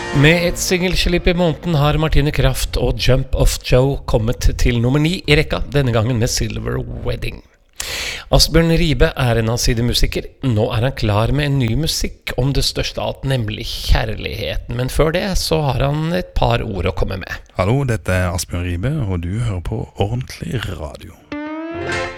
Med et singelslipp I måneden har Martine Kraft og Jump Off Joe kommet til nummer 9 I rekka, denne gangen med Silver Wedding. Asbjørn Ribe en allsidig musiker. Nå han klar med en ny musikk om det største av alt, nemlig kjærligheten. Men før det så har han et par ord å komme med. Hallo, dette Asbjørn Ribe, og du hører på Ordentlig Radio.